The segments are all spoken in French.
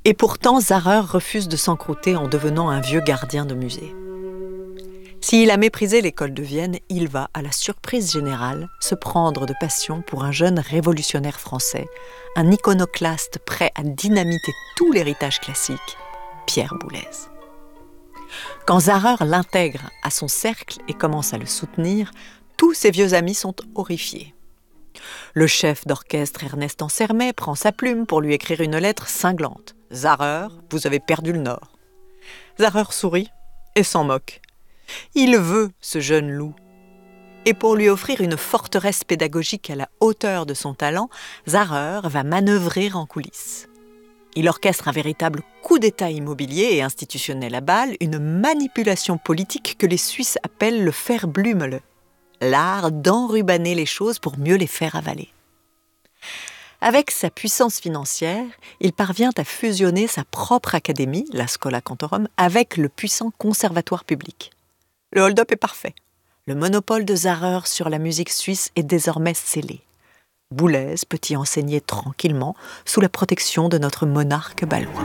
Et pourtant, Zarrer refuse de s'encrouter en devenant un vieux gardien de musée. S'il a méprisé l'école de Vienne, il va, à la surprise générale, se prendre de passion pour un jeune révolutionnaire français, un iconoclaste prêt à dynamiter tout l'héritage classique, Pierre Boulez. Quand Zarrer l'intègre à son cercle et commence à le soutenir, tous ses vieux amis sont horrifiés. Le chef d'orchestre Ernest Ansermet prend sa plume pour lui écrire une lettre cinglante. « Zarrer, vous avez perdu le Nord. » Zarrer sourit et s'en moque. Il veut ce jeune loup. Et pour lui offrir une forteresse pédagogique à la hauteur de son talent, Zarrer va manœuvrer en coulisses. Il orchestre un véritable coup d'État immobilier et institutionnel à Bâle, une manipulation politique que les Suisses appellent le Verblümele, l'art d'enrubanner les choses pour mieux les faire avaler. Avec sa puissance financière, il parvient à fusionner sa propre académie, la Schola Cantorum, avec le puissant conservatoire public. Le hold-up est parfait. Le monopole de Zarrer sur la musique suisse est désormais scellé. Boulez peut y enseigner tranquillement sous la protection de notre monarque bâlois.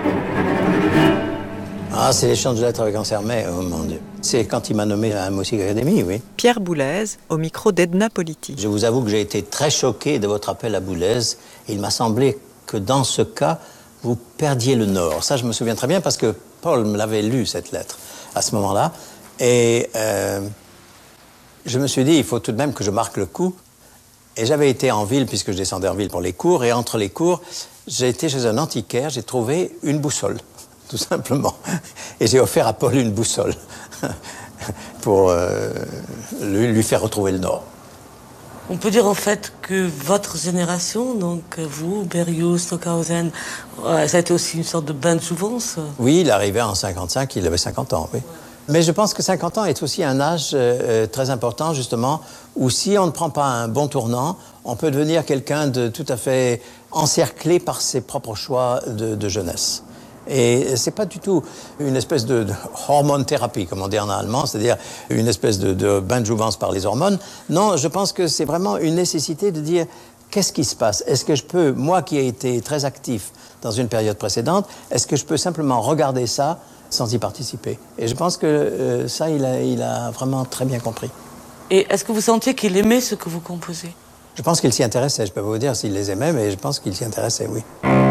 Ah, c'est l'échange de lettres avec Ansermet, oh mon Dieu. C'est quand il m'a nommé à la Music Academy, oui. Pierre Boulez, au micro d'Edna Politi. Je vous avoue que j'ai été très choqué de votre appel à Boulez. Il m'a semblé que dans ce cas, vous perdiez le Nord. Ça, je me souviens très bien parce que Paul me l'avait lu, cette lettre, à ce moment-là. Et je me suis dit, il faut tout de même que je marque le coup. Et j'avais été en ville, puisque je descendais en ville pour les cours. Et entre les cours, j'ai été chez un antiquaire, j'ai trouvé une boussole, tout simplement. Et j'ai offert à Paul une boussole pour lui faire retrouver le Nord. On peut dire en fait que votre génération, donc vous, Berrios, Stockhausen, ça a été aussi une sorte de bain de jouvence. Oui, il arrivait en 55, il avait 50 ans, oui. Mais je pense que 50 ans est aussi un âge très important, justement, où si on ne prend pas un bon tournant, on peut devenir quelqu'un de tout à fait encerclé par ses propres choix de jeunesse. Et c'est pas du tout une espèce de hormonothérapie, comme on dit en allemand, c'est-à-dire une espèce de bain de jouvence par les hormones. Non, je pense que c'est vraiment une nécessité de dire qu'est-ce qui se passe? Est-ce que je peux, moi qui ai été très actif dans une période précédente, est-ce que je peux simplement regarder ça sans y participer? Et je pense que ça, il a vraiment très bien compris. Et est-ce que vous sentiez qu'il aimait ce que vous composez? Je pense qu'il s'y intéressait. Je peux pas vous dire s'il les aimait, mais je pense qu'il s'y intéressait, oui.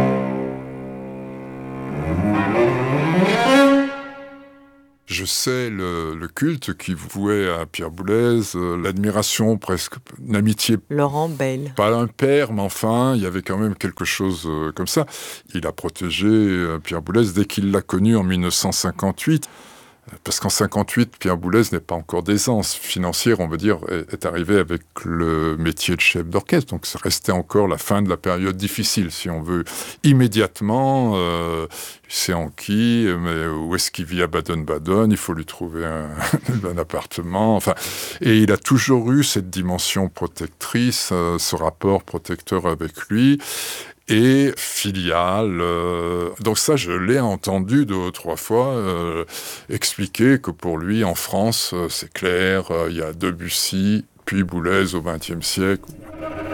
Je sais le culte qui vouait à Pierre Boulez, l'admiration, presque une amitié. Laurent Bayle. Pas un père, mais enfin, il y avait quand même quelque chose comme ça. Il a protégé Pierre Boulez dès qu'il l'a connu en 1958. Parce qu'en 58, Pierre Boulez n'est pas encore d'aisance financière, on va dire, est arrivé avec le métier de chef d'orchestre. Donc ça restait encore la fin de la période difficile, si on veut. Immédiatement, c'est en qui, mais où est-ce qu'il vit à Baden-Baden? Il faut lui trouver un appartement. Enfin, et il a toujours eu cette dimension protectrice, ce rapport protecteur avec lui. Et filiale. Donc ça, je l'ai entendu 2 ou 3 fois expliquer que pour lui, en France, c'est clair, il y a Debussy, puis Boulez au XXe siècle.